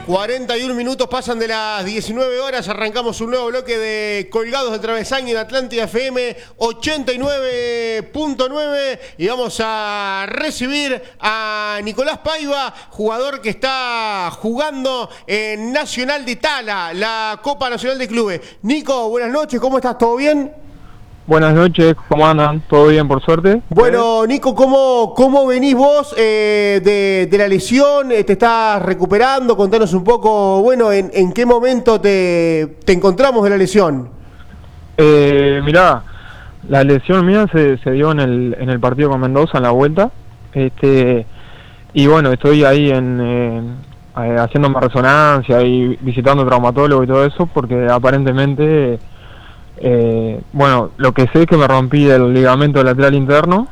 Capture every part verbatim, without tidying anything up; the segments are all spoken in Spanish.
cuarenta y un minutos pasan de las diecinueve horas, arrancamos un nuevo bloque de Colgados de Travesaño en Atlántida F M ochenta y nueve punto nueve y vamos a recibir a Nicolás Paiva, jugador que está jugando en Nacional de Tala, la Copa Nacional de Clubes. Nico, buenas noches, ¿cómo estás? ¿Todo bien? Buenas noches, ¿cómo andan? ¿Todo bien, por suerte? Bueno, Nico, ¿cómo, cómo venís vos eh, de, de la lesión? ¿Te estás recuperando? Contanos un poco, bueno, en, en qué momento te, te encontramos de la lesión. Eh, mirá, la lesión mía se, se dio en el, en el partido con Mendoza, en la vuelta. Este, y bueno, estoy ahí en, en eh, haciéndome resonancia y visitando traumatólogo y todo eso, porque aparentemente... Eh, bueno, lo que sé es que me rompí el ligamento lateral interno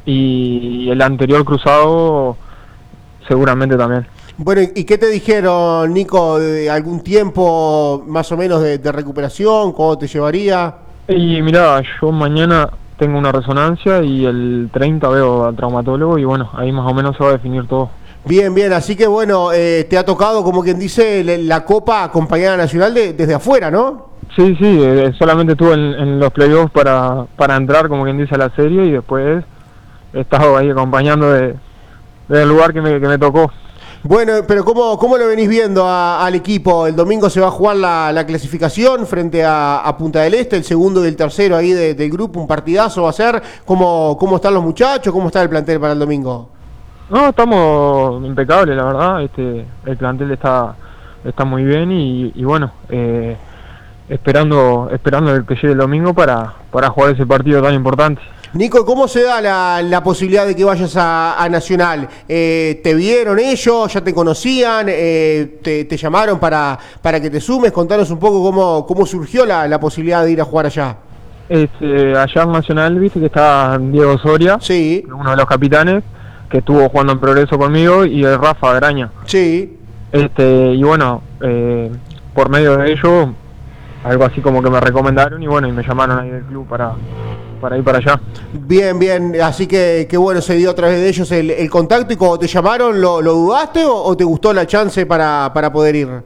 y el anterior cruzado seguramente también. Bueno, ¿y qué te dijeron, Nico, de algún tiempo más o menos de, de recuperación? ¿Cómo te llevaría? Y mirá, yo mañana tengo una resonancia y el treinta veo al traumatólogo y bueno, ahí más o menos se va a definir todo. Bien, bien, así que bueno, eh, te ha tocado, como quien dice, la Copa acompañada nacional de, desde afuera, ¿no? Sí, sí, eh, solamente estuve en, en los playoffs para, para entrar, como quien dice, a la serie y después he estado ahí acompañando de, del lugar que me, que me tocó. Bueno, pero ¿cómo, cómo lo venís viendo a, al equipo? El domingo se va a jugar la, la clasificación frente a, a Punta del Este, el segundo y el tercero ahí de, del grupo, un partidazo va a ser. ¿Cómo, cómo están los muchachos? ¿Cómo está el plantel para el domingo? No, estamos impecables, la verdad. Este, el plantel está, está muy bien y, y bueno... Eh, esperando esperando el que llegue el domingo para, para jugar ese partido tan importante. Nico, ¿cómo se da la, la posibilidad de que vayas a, a Nacional? Eh, ¿Te vieron ellos? ¿Ya te conocían? Eh, te, ¿Te llamaron para, para que te sumes? Contanos un poco cómo, cómo surgió la, la posibilidad de ir a jugar allá. Este, allá en Nacional, viste que está Diego Soria, sí, uno de los capitanes, que estuvo jugando en Progreso conmigo, y el Rafa Graña. Sí. Este, y bueno, eh, por medio de ello... algo así como que me recomendaron y bueno, y me llamaron ahí del club para, para ir para allá. Bien, bien, así que, que bueno, se dio a través de ellos el, el contacto y cuando te llamaron, ¿lo, lo dudaste o, o te gustó la chance para, para poder ir?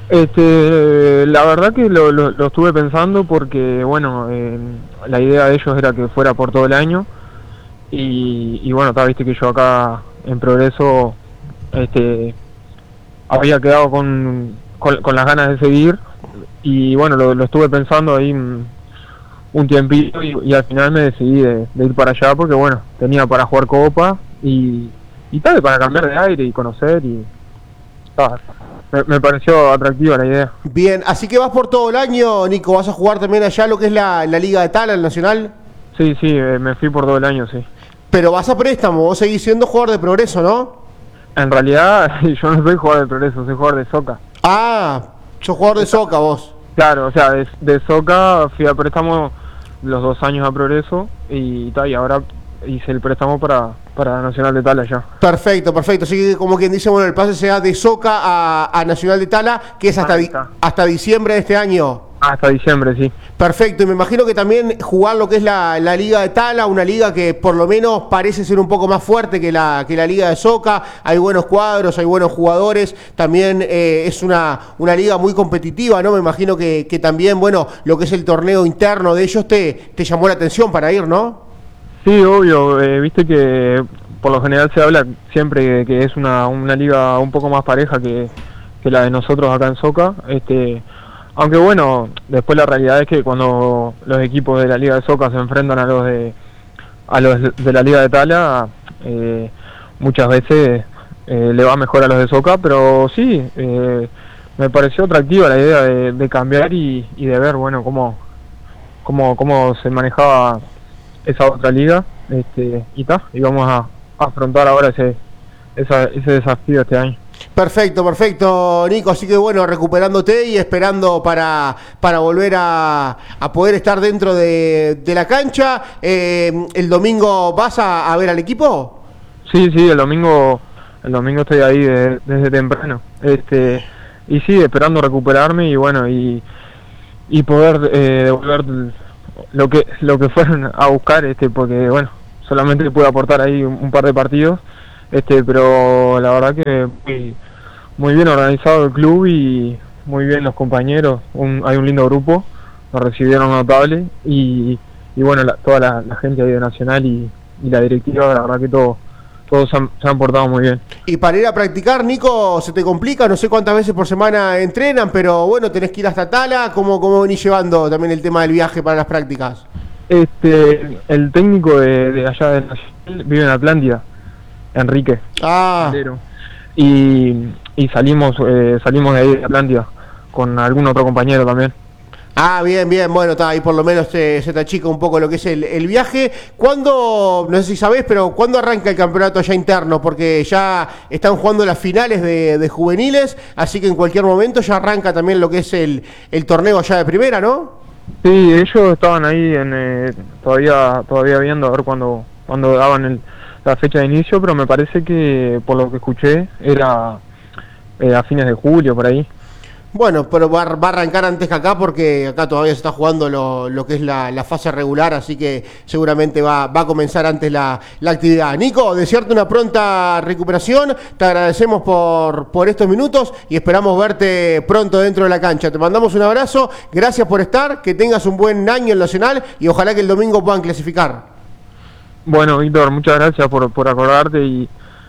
Este, la verdad que lo, lo, lo estuve pensando porque, bueno, eh, la idea de ellos era que fuera por todo el año y, y bueno, está, viste que yo acá en Progreso este, había quedado con, con, con las ganas de seguir. Y bueno, lo, lo estuve pensando ahí un, un tiempito y, y al final me decidí de, de ir para allá porque bueno, tenía para jugar Copa y, y tal, para cambiar de aire y conocer y tal, me, me pareció atractiva la idea. Bien, así que vas por todo el año, Nico, ¿vas a jugar también allá lo que es la, la Liga de Tala, el Nacional? Sí, sí, eh, me fui por todo el año, sí. Pero vas a préstamo, vos seguís siendo jugador de Progreso, ¿no? En realidad yo no soy jugador de Progreso, soy jugador de Soca. Ah, sos jugador de Soca vos. Claro, o sea, de, de Soca fui a préstamo los dos años a Progreso y tal, y ahora hice el préstamo para, para Nacional de Tala ya. Perfecto, perfecto. Así que como quien dice, bueno, el pase se da de Soca a, a Nacional de Tala, que es hasta, di, hasta diciembre de este año. Hasta diciembre, sí. Perfecto, y me imagino que también jugar lo que es la, la Liga de Tala, una liga que por lo menos parece ser un poco más fuerte que la, que la Liga de Soca, hay buenos cuadros, hay buenos jugadores, también eh, es una, una liga muy competitiva, ¿no? Me imagino que, que también, bueno, lo que es el torneo interno de ellos te, te llamó la atención para ir, ¿no? Sí, obvio, eh, viste que por lo general se habla siempre que es una, una liga un poco más pareja que, que la de nosotros acá en Soca, este... Aunque bueno, después la realidad es que cuando los equipos de la Liga de Soca se enfrentan a los de a los de la Liga de Tala, eh, muchas veces eh, le va mejor a los de Soca, pero sí, eh, me pareció atractiva la idea de, de cambiar y, y de ver, bueno, cómo, cómo, cómo se manejaba esa otra liga, este, y ta, y vamos a, a afrontar ahora ese, esa, ese desafío este año. Perfecto, perfecto, Nico, así que bueno, recuperándote y esperando para, para volver a, a poder estar dentro de, de la cancha. Eh, ¿El domingo vas a, a ver al equipo? Sí, sí, el domingo el domingo estoy ahí de, desde temprano, este y sí, esperando recuperarme y bueno, y, y poder eh, devolver lo que lo que fueron a buscar, este porque bueno, solamente pude aportar ahí un, un par de partidos, este pero la verdad que muy, muy bien organizado el club y muy bien los compañeros, un, hay un lindo grupo, nos recibieron notable y, y bueno, la, toda la, la gente ahí de Nacional y, y la directiva, la verdad que todo, todos se han, se han portado muy bien. Y para ir a practicar, Nico, ¿se te complica? No sé cuántas veces por semana entrenan, pero bueno, tenés que ir hasta Tala. ¿Cómo, cómo venís llevando también el tema del viaje para las prácticas? Este, el técnico de, de allá de Nacional vive en Atlántida, Enrique. Ah, y, y salimos, eh, salimos de ahí de Atlántida con algún otro compañero también. ah, bien, bien, bueno, está ahí por lo menos se, se te achica un poco lo que es el, el viaje. ¿Cuándo, no sé si sabés, pero cuándo arranca el campeonato ya interno? Porque ya están jugando las finales de, de juveniles, así que en cualquier momento ya arranca también lo que es el, el torneo ya de primera, ¿no? Sí, ellos estaban ahí en, eh, todavía todavía viendo a ver cuándo cuando daban el, la fecha de inicio, pero me parece que por lo que escuché era eh, a fines de julio, por ahí. Bueno, pero va, va a arrancar antes que acá porque acá todavía se está jugando lo, lo que es la, la fase regular, así que seguramente va, va a comenzar antes la, la actividad. Nico, desearte una pronta recuperación, te agradecemos por, por estos minutos y esperamos verte pronto dentro de la cancha. Te mandamos un abrazo, gracias por estar, que tengas un buen año en Nacional y ojalá que el domingo puedan clasificar. Bueno, Víctor, muchas gracias por, por acordarte y,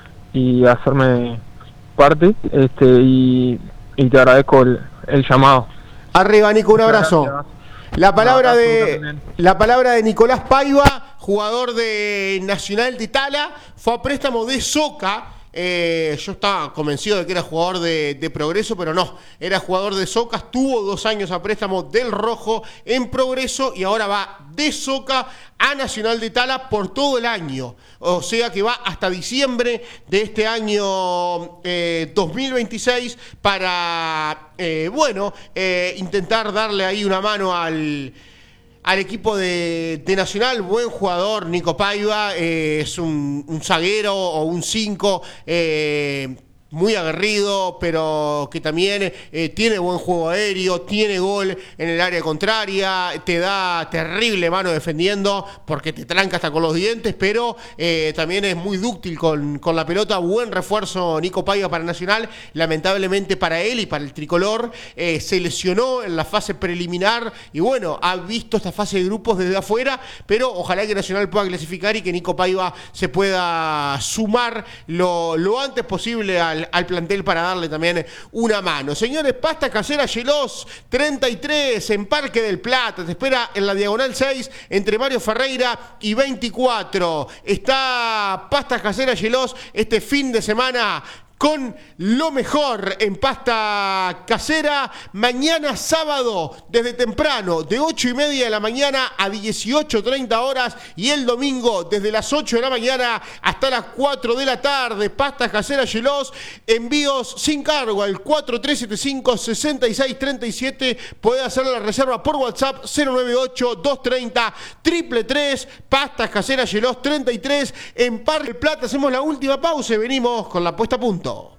y hacerme parte, este y... y te agradezco el, el llamado. Arriba, Nico, un abrazo. La palabra de la palabra de Nicolás Paiva, jugador de Nacional de Tala, fue a préstamo de Soca. Eh, yo estaba convencido de que era jugador de, de Progreso, pero no, era jugador de Soca, estuvo dos años a préstamo del Rojo en Progreso y ahora va de Soca a Nacional de Tala por todo el año, o sea que va hasta diciembre de este año eh, dos mil veintiséis para, eh, bueno, eh, intentar darle ahí una mano al... al equipo de, de Nacional. Buen jugador, Nico Paiva, eh, es un, un zaguero o un cinco, eh, muy aguerrido, pero que también eh, tiene buen juego aéreo, tiene gol en el área contraria, te da terrible mano defendiendo porque te tranca hasta con los dientes, pero eh, también es muy dúctil con, con la pelota. Buen refuerzo Nico Paiva para Nacional. Lamentablemente para él y para el tricolor eh, se lesionó en la fase preliminar y bueno, ha visto esta fase de grupos desde afuera, pero ojalá que Nacional pueda clasificar y que Nico Paiva se pueda sumar lo, lo antes posible al al plantel para darle también una mano. Señores, Pasta Casera Gelos treinta y tres en Parque del Plata, te espera en la Diagonal seis entre Mario Ferreira y veinticuatro. Está Pasta Casera Gelos este fin de semana con lo mejor en pasta casera. Mañana sábado desde temprano de ocho y media de la mañana a dieciocho treinta horas y el domingo desde las ocho de la mañana hasta las cuatro de la tarde. Pasta casera Gelos, envíos sin cargo al cuatro tres siete cinco, seis seis tres siete. Puede hacer la reserva por WhatsApp cero nueve ocho, dos tres cero, tres tres. Pastas caseras Gelos treinta y tres en Parque del Plata. Hacemos la última pausa y venimos con la puesta a punto.